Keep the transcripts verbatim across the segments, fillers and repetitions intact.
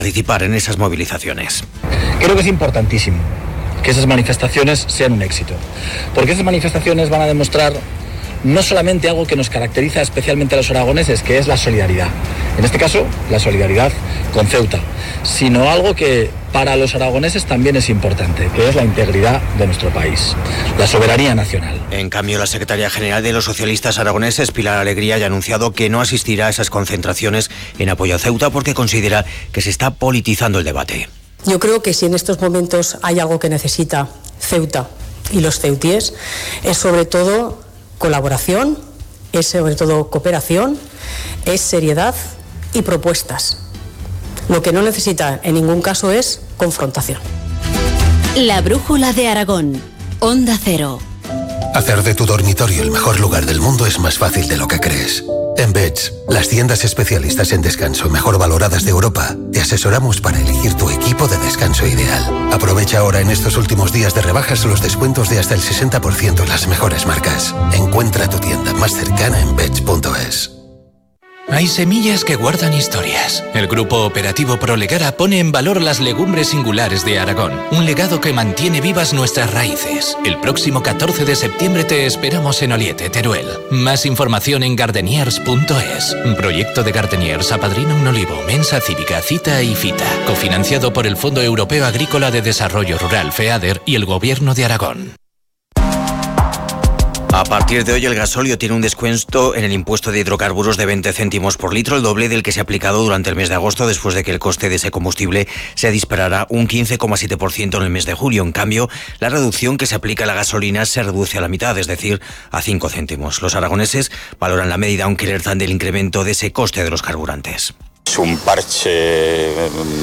participar en esas movilizaciones. Creo que es importantísimo que esas manifestaciones sean un éxito, porque esas manifestaciones van a demostrar no solamente algo que nos caracteriza especialmente a los aragoneses, que es la solidaridad, en este caso la solidaridad con Ceuta, sino algo que para los aragoneses también es importante, que es la integridad de nuestro país, la soberanía nacional. En cambio, la secretaria general de los socialistas aragoneses, Pilar Alegría, ya ha anunciado que no asistirá a esas concentraciones en apoyo a Ceuta porque considera que se está politizando el debate. Yo creo que si en estos momentos hay algo que necesita Ceuta y los ceutíes, es sobre todo colaboración, es sobre todo cooperación, es seriedad y propuestas. Lo que no necesita en ningún caso es confrontación. La brújula de Aragón, Onda Cero. Hacer de tu dormitorio el mejor lugar del mundo es más fácil de lo que crees. En Beds, las tiendas especialistas en descanso mejor valoradas de Europa, te asesoramos para elegir tu equipo de descanso ideal. Aprovecha ahora en estos últimos días de rebajas los descuentos de hasta el sesenta por ciento en las mejores marcas. Encuentra tu tienda más cercana en beds punto es. Hay semillas que guardan historias. El Grupo Operativo Prolegara pone en valor las legumbres singulares de Aragón, un legado que mantiene vivas nuestras raíces. El próximo catorce de septiembre te esperamos en Oliete, Teruel. Más información en gardeniers punto es. Un proyecto de Gardeniers apadrina un olivo, Mensa Cívica, Cita y Fita, cofinanciado por el Fondo Europeo Agrícola de Desarrollo Rural, FEADER, y el Gobierno de Aragón. A partir de hoy el gasóleo tiene un descuento en el impuesto de hidrocarburos de veinte céntimos por litro, el doble del que se ha aplicado durante el mes de agosto, después de que el coste de ese combustible se disparara un quince coma siete por ciento en el mes de julio. En cambio, la reducción que se aplica a la gasolina se reduce a la mitad, es decir, a cinco céntimos. Los aragoneses valoran la medida, aunque alertan del incremento de ese coste de los carburantes. Es un parche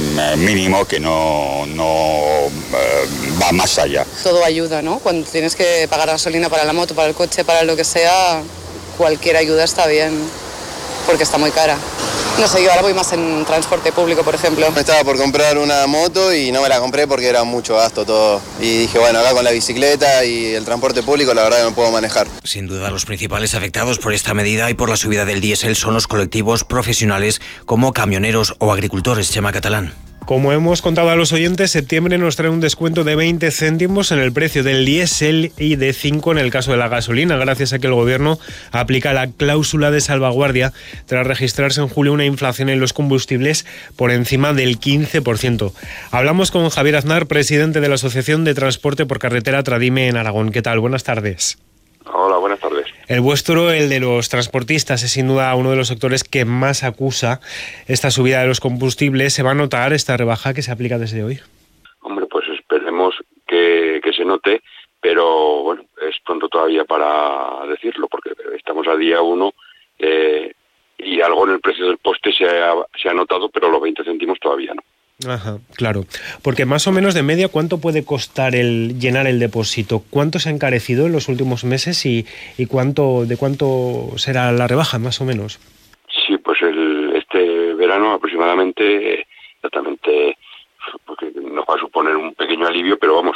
mínimo que no, no uh, va más allá. Todo ayuda, ¿no? Cuando tienes que pagar gasolina para la moto, para el coche, para lo que sea, cualquier ayuda está bien, porque está muy cara. No sé, yo ahora voy más en transporte público, por ejemplo. Me estaba por comprar una moto y no me la compré porque era mucho gasto todo. Y dije, bueno, acá con la bicicleta y el transporte público la verdad que no puedo manejar. Sin duda, los principales afectados por esta medida y por la subida del diésel son los colectivos profesionales como camioneros o agricultores. Chema Catalán. Como hemos contado a los oyentes, septiembre nos trae un descuento de veinte céntimos en el precio del diésel y de cinco en el caso de la gasolina, gracias a que el Gobierno aplica la cláusula de salvaguardia tras registrarse en julio una inflación en los combustibles por encima del quince por ciento. Hablamos con Javier Aznar, presidente de la Asociación de Transporte por Carretera Tradime en Aragón. ¿Qué tal? Buenas tardes. Hola, buenas tardes. El vuestro, el de los transportistas, es sin duda uno de los sectores que más acusa esta subida de los combustibles. ¿Se va a notar esta rebaja que se aplica desde hoy? Hombre, pues esperemos que, que se note, pero bueno, es pronto todavía para decirlo, porque estamos a día uno eh, y algo en el precio del poste se ha, se ha notado, pero los veinte céntimos todavía no. Ajá, claro. Porque más o menos de media, ¿cuánto puede costar el llenar el depósito? ¿Cuánto se ha encarecido en los últimos meses y, y cuánto de cuánto será la rebaja, más o menos? Sí, pues el, este verano aproximadamente, exactamente, porque nos va a suponer un pequeño alivio, pero vamos,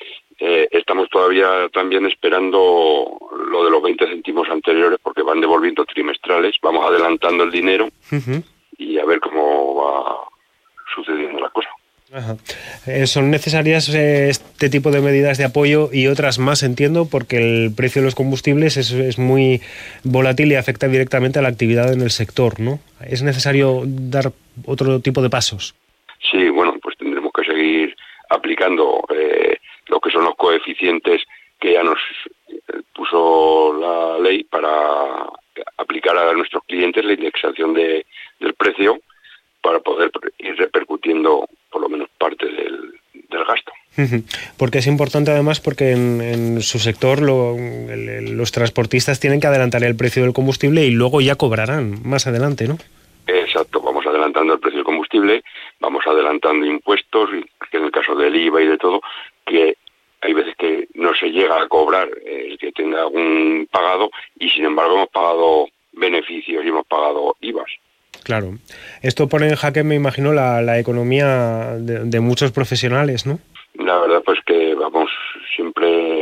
eh, estamos todavía también esperando lo de los veinte céntimos anteriores porque van devolviendo trimestrales, vamos adelantando el dinero uh-huh. y a ver cómo va sucediendo la cosa. Ajá. Eh, son necesarias eh, este tipo de medidas de apoyo y otras más, entiendo, porque el precio de los combustibles es, es muy volátil y afecta directamente a la actividad en el sector, ¿no? ¿Es necesario dar otro tipo de pasos? Sí, bueno, pues tendremos que seguir aplicando eh, lo que son los coeficientes que ya nos puso la ley para aplicar a nuestros clientes la indexación de, del precio, para poder ir repercutiendo por lo menos parte del, del gasto. Porque es importante además porque en, en su sector lo, el, los transportistas tienen que adelantar el precio del combustible y luego ya cobrarán más adelante, ¿no? Exacto, vamos adelantando el precio del combustible, vamos adelantando impuestos, que en el caso del I V A y de todo, que hay veces que no se llega a cobrar el que tenga un pagado y sin embargo hemos pagado beneficios y hemos pagado I V As. Claro. Esto pone en jaque, me imagino, la, la economía de, de muchos profesionales, ¿no? La verdad, pues que vamos siempre